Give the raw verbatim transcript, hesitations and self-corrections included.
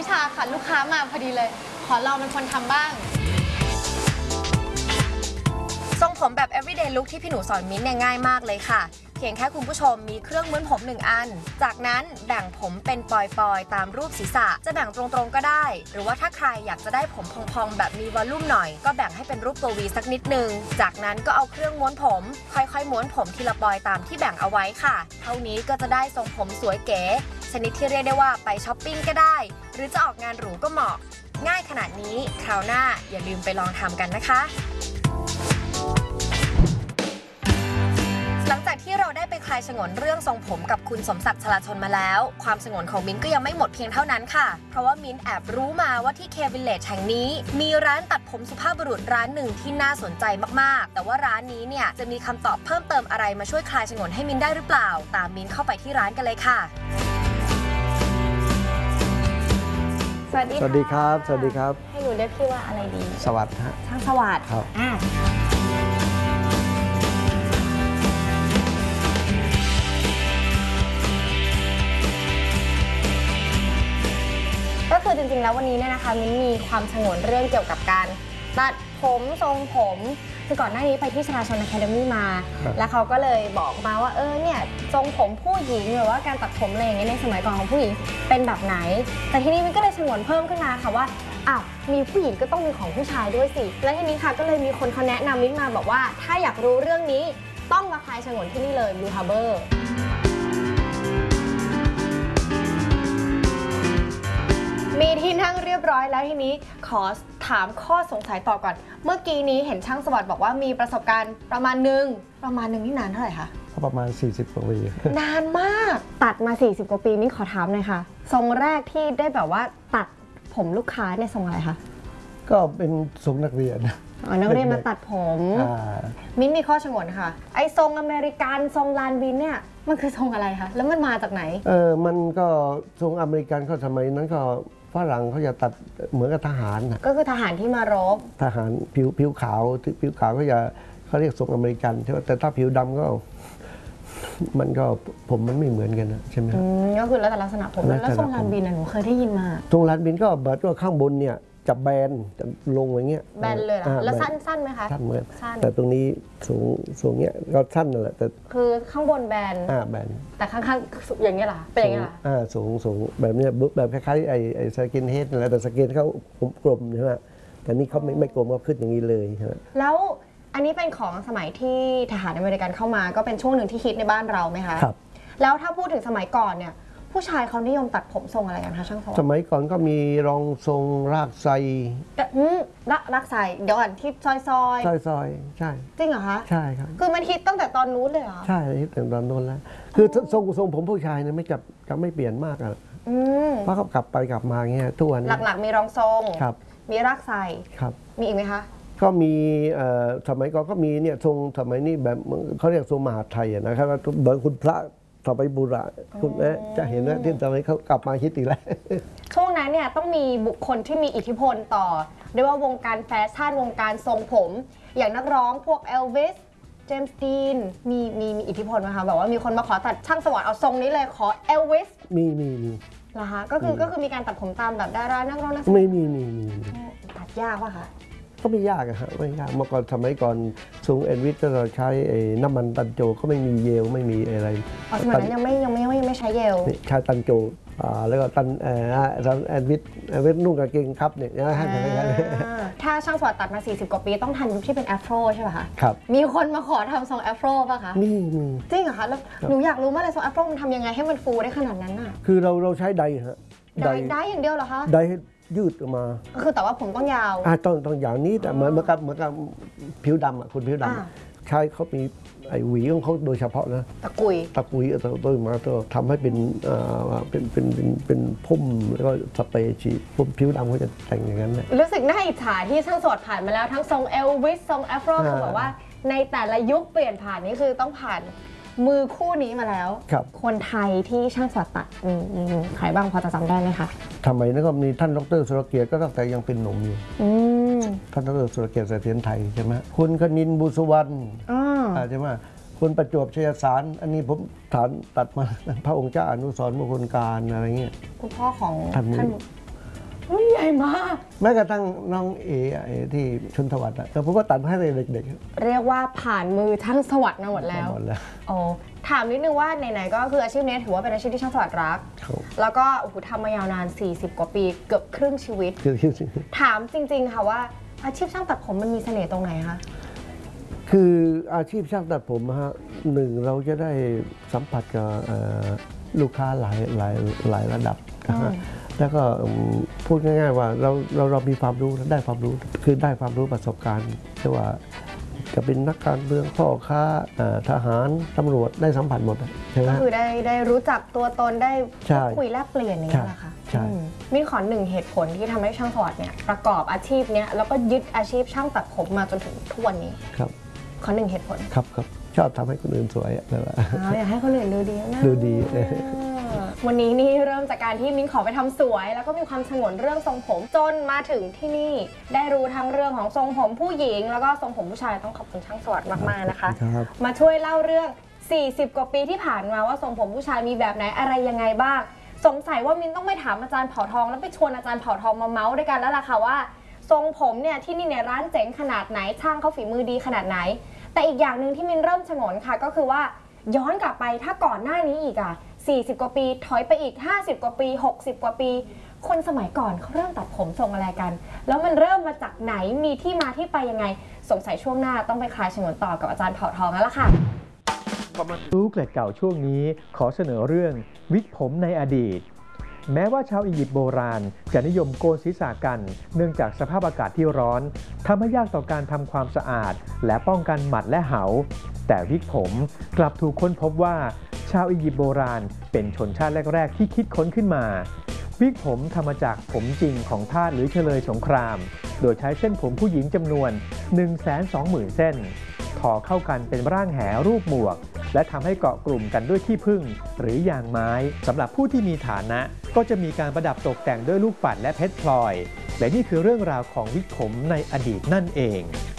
วิชาค่ะลูกค้ามาพอดีเลยขอลองเป็นคนทำบ้างทรงผมแบบ everyday look ที่พี่หนูสอนมิ้นเนี่ยง่ายมากเลยค่ะเพียงแค่คุณผู้ชมมีเครื่องม้วนผมหนึ่งอันจากนั้นแบ่งผมเป็นปลอยๆตามรูปศีรษะจะแบ่งตรงๆก็ได้หรือว่าถ้าใครอยากจะได้ผมพองๆแบบมีวอลลุ่มหน่อยก็แบ่งให้เป็นรูปตัว V สักนิดนึงจากนั้นก็เอาเครื่องม้วนผมค่อยๆม้วนผมทีละปลอยตามที่แบ่งเอาไว้ค่ะเท่านี้ก็จะได้ทรงผมสวยเก๋ชนิดที่เรียกได้ว่าไปช้อปปิ้งก็ได้หรือจะออกงานหรูก็เหมาะง่ายขนาดนี้คราวหน้าอย่าลืมไปลองทำกันนะคะหลังจากที่เราได้ไปคลายฉงนเรื่องทรงผมกับคุณสมศักดิ์ชลาชนมาแล้วความฉงนของมิ้นก็ยังไม่หมดเพียงเท่านั้นค่ะเพราะว่ามิ้นแอบรู้มาว่าที่ K Village แห่งนี้มีร้านตัดผมสุภาพบุรุษร้านหนึ่งที่น่าสนใจมากๆแต่ว่าร้านนี้เนี่ยจะมีคำตอบเพิ่มเติมอะไรมาช่วยคลายฉงนให้มิ้นได้หรือเปล่าตามมิ้นเข้าไปที่ร้านกันเลยค่ะสวัสดีสวัสดีครับสวัสดีครับให้หนูเรียกพี่ว่าอะไรดีสวัสดีฮะช่างสวัสดิ์ครับอ่าก็คือจริงๆแล้ววันนี้เนี่ยนะคะมิ้นมีความฉงนเรื่องเกี่ยวกับการตัดผมทรงผมคือก่อนหน้านี้ไปที่ชลาชนอะคาเดมี่มาแล้วเขาก็เลยบอกมาว่าเออเนี่ยทรงผมผู้หญิงหรือว่าการตัดผมอะไรอย่างเงี้ยในสมัยก่อนของผู้หญิงเป็นแบบไหนแต่ทีนี้มิ้นก็เลยฉงนเพิ่มขึ้นมาค่ะว่าอ้าวมีผู้หญิงก็ต้องมีของผู้ชายด้วยสิและทีนี้ค่ะก็เลยมีคนเขาแนะนำมิ้นมาบอกว่าถ้าอยากรู้เรื่องนี้ต้องมาคลายฉงนที่นี่เลย Blue Harborมีที่นั่งเรียบร้อยแล้วทีนี้ขอถามข้อสงสัยต่อก่อนเมื่อกี้นี้เห็นช่างสวัสดิ์บอกว่ามีประสบการณ์ประมาณหนึ่งประมาณหนึ่งนี่นานเท่าไหร่คะประมาณสี่สิบกว่าปีนานมากตัดมาสี่สิบกว่าปีนี่ขอถามหน่อยค่ะทรงแรกที่ได้แบบว่าตัดผมลูกค้าเนี่ยทรงอะไรคะก็เป็นทรงนักเรียนอ๋อนักเรียนมาตัดผมมิ้นมีข้อฉงนค่ะไอ้ทรงอเมริกันทรงลานบินเนี่ยมันคือทรงอะไรคะแล้วมันมาจากไหนเออมันก็ทรงอเมริกันเขาสมัยนั้นก็ฝรั่งเขาจะตัดเหมือนกับทหารนะก็คือทหารที่มารบทหารผิวผิวขาวผิวขาวเขาจะเขาเรียกทรงอเมริกันใช่ไหมแต่ถ้าผิวดำก็มันก็ผมมันไม่เหมือนกันนะใช่ไหมก็คือแล้วแต่ลักษณะผมแล้วทรงลานบินหนูเคยได้ยินมาทรงลานบินก็แบบว่าข้างบนเนี่ยจะแบนจะลงอย่างเงี้ยแบนเลยเหรอแล้วสั้นสั้นไหมคะสั้นเหมือนแต่ตรงนี้สูงสูงเงี้ยก็สั้นนั่นแหละแต่คือข้างบนแบนอ่าแบนแต่ข้างๆอย่างเงี้ยเหรอเป็นอย่างเงี้ยเหรออ่าสูงสูงแบบเนี้ยแบบคล้ายๆไอ้ไอ้สกินเฮดนั่นแหละแต่สกินเขากลมใช่ไหมแต่นี่เขาไม่ไม่กลมก็ขึ้นอย่างนี้เลยใช่ไหมแล้วอันนี้เป็นของสมัยที่ทหารอเมริกันเข้ามาก็เป็นช่วงหนึ่งที่ฮิตในบ้านเราไหมคะครับแล้วถ้าพูดถึงสมัยก่อนเนี่ยผู้ชายเขานิยมตัดผมทรงอะไรกันคะช่างสวัสดิ์สมัยก่อนก็มีรองทรงรากไซอืมรากรากไซเดี๋ยวก่อนที่ซอยซอยซอยซอยใช่จริงเหรอคะใช่ครับคือมันฮิตตั้งแต่ตอนนู้นเลยเหรอใช่ฮิตตั้งแต่ตอนนู้นแล้วคือทรงทรงผมผู้ชายเนี่ยไม่จับจะไม่เปลี่ยนมากอ่ะเพราะเขากลับไปกลับมาเงี้ยทุกวันหลักๆมีรองทรงครับมีรากไซครับมีอีกไหมคะก็มีสมัยก่อนก็มีเนี่ยทรงสมัยนี้แบบเขาเรียกทรงมหาไทยนะครับเหมือนคุณพระต่อไปบุระคุณนะจะเห็นนะที่ตอนนี้เขากลับมาคิดอีกแล้วช่วงนั้นเนี่ยต้องมีบุคคลที่มีอิทธิพลต่อเรียกว่าวงการแฟชั่นวงการทรงผมอย่างนักร้องพวกเอลวิสเจมส์ดีนมีมีมีอิทธิพลไหมคะแบบว่ามีคนมาขอตัดช่างสวัสดิ์เอาทรงนี้เลยขอเอลวิสมีมีมีเหรอคะก็คือก็คือมีการตัดผมตามแบบดารานักร้องนักแสดงไม่มีมีมีตัดยากป่ะคะก็ไม่ยากอะฮะไม่ยากเมื่อก่อนสมัยก่อนทรงเอ็นวิทก็เราใช้น้ำมันตันโจก็ไม่มีเยลไม่มีอะไรอ๋อสมัยนั้นยังไม่ยังไม่ยังไม่ใช้เยลใช้ตันโจแล้วก็ตันเอ่อแอนวิทแอนวิทนุ่งกางเกงครับเนี่ยนะฮะถ้าช่างสวัสดิ์ตัดมาสี่สิบกว่าปีต้องทันยุคที่เป็นแอฟโรใช่ป่ะคะครับมีคนมาขอทำทรงแอฟโรป่ะคะนี่มีจริงเหรอคะแล้วหนูอยากรู้มากเลยทรงแอฟโรมันทำยังไงให้มันฟูได้ขนาดนั้นน่ะคือเราเราใช้ไดฮะไดไดอย่างเดียวเหรอคะไดให้ยืดออกมาก็คือแต่ว่าผมต้องยาวอ่าต้องต้องอย่างนี้แต่เหมือนเหมือนกับเหมือนกับผิวดำอ่ะคุณผิวดำใช้เขามีไอ้หวีของเขาโดยเฉพาะนะตะกุยตะกุยเอาตัวมาตัวทำให้เป็นอ่าเป็นเป็นเป็นเป็นพุ่มแล้วก็สเปรย์ฉีดพุ่มผิวดำเขาจะแต่งอย่างนั้นเลยรู้สึกน่าอิจฉาที่ช่างสวัสดิ์ผ่านมาแล้วทั้งทรงเอลวิสทรงแอฟโรคือแบบว่าในแต่ละยุคเปลี่ยนผ่านนี้คือต้องผ่านมือคู่นี้มาแล้วคนไทยที่ช่างสวัสดิ์ตัดใครบ้างพอจะจำได้ไหมคะทำไมนั่นก็มีท่านดรสุรเกียรติก็ตั้งแต่ยังเป็นหนุ่มอยู่ท่านดรสุรเกียรติเสถียรไทยใช่ไหมคุณคณินบุษวรรณใช่ไหมคุณประจวบชัยสารอันนี้ผมฐานตัดมาพระองค์เจ้าอนุสรณ์มงคลการอะไรเงี้ยคุณพ่อของท่านมันใหญ่มากแม้กระทั่งน้องเอไอ้ที่ชนสวัสดิ์อะแต่ผมก็ตัดให้เด็กๆเรียกว่าผ่านมือช่างสวัสดิ์มาหมดแล้วหมดแล้วโอ้ถามนิดนึงว่าไหนๆก็คืออาชีพนี้ถือว่าเป็นอาชีพที่ช่างสวัสดิ์รักครับแล้วก็โอ้โหทำมายาวนาน สี่สิบ กว่าปีเกือบครึ่งชีวิตคือคือถามจริงๆค่ะว่าอาชีพช่างตัดผมมันมีเสน่ห์ตรงไหนคะคืออาชีพช่างตัดผมนะฮะหนึ่งเราจะได้สัมผัสกับเอ่อลูกค้าหลายหลายหลายระดับนะฮะแล้วก็อืมพูดง่ายๆว่าเราเราเรามีความรู้ได้ความรู้คือได้ความรู้ประสบการณ์ที่ว่าจะเป็นนักการเมืองพ่อค้าเอ่อทหารตำรวจได้สัมผัสหมดใช่ไหมก็ฮะคือได้ได้รู้จักตัวตนได้ใช่พูดคุยแลกเปลี่ยนอย่างนี้ยแหละค่ะใช่อืมมิ้นขอหนึ่งเหตุผลที่ทำให้ช่างสวัสดิ์เนี่ยประกอบอาชีพเนี้ยแล้วก็ยึดอาชีพช่างตัดผมมาจนถึงทุกวันนี้ครับขอหนึ่งเหตุผลครับครับชอบทำให้คนอื่นสวยอะแบบว่าอ๋ออยากให้คนอื่นดูดีนะดูดีเออวันนี้นี่เริ่มจากการที่มิ้นขอไปทำสวย แล้วก็มีความฉงนเรื่องทรงผมจนมาถึงที่นี่ ได้รู้ทั้งเรื่องของทรงผมผู้หญิง แล้วก็ทรงผมผู้ชายต้องขอบคุณช่างสวัสดิ์มากๆนะคะครับมาช่วยเล่าเรื่อง สี่สิบ กว่าปีที่ผ่านมาว่าทรงผมผู้ชายมีแบบไหนอะไรยังไงบ้าง สงสัยว่ามินต้องไปถามอาจารย์เผ่าทองแล้วไปชวนอาจารย์เผ่าทองมาเมาส์ด้วยกันแล้วล่ะค่ะว่า ทรงผมเนี่ยที่นี่เนี่ยร้านเจ๋งขนาดไหนช่างเขาฝีมือดีขนาดไหน แต่อีกอย่างหนึ่งที่มินเริ่มฉงนค่ะก็คือว่าย้อนกลับไปถ้าก่อนหน้านี้อีกอ่ะสี่สิบ กว่าปีถอยไปอีกห้าสิบกว่าปีหกสิบกว่าปี คนสมัยก่อนเขาเริ่มตัดผมทรงอะไรกัน แล้วมันเริ่มมาจากไหนมีที่มาที่ไปยังไง สงสัยช่วงหน้าต้องไปคลายฉงนต่อกับอาจารย์เผ่าทองแล้วล่ะค่ะรู้เกล็ดเก่าช่วงนี้ขอเสนอเรื่องวิกผมในอดีต แม้ว่าชาวอียิปต์โบราณจะนิยมโกนศีรษะกันเนื่องจากสภาพอากาศที่ร้อนทำให้ยากต่อการทำความสะอาด และป้องกันหมัดและเหาแต่วิกผมกลับถูกค้นพบว่าชาวอียิปต์โบราณเป็นชนชาติแรกๆที่คิดค้นขึ้นมา วิกผมทำมาจากผมจริงของทาสหรือเฉลยสงคราม โดยใช้เส้นผมผู้หญิงจำนวน หนึ่งแสนสองหมื่น เส้นทอเข้ากันเป็นร่างแหรูปหมวก และทำให้เกาะกลุ่มกันด้วยขี้ผึ้งหรือยางไม้สำหรับผู้ที่มีฐานะก็จะมีการประดับตกแต่งด้วยลูกปัดและเพชรพลอยและนี่คือเรื่องราวของวิกผมในอดีตนั่นเอง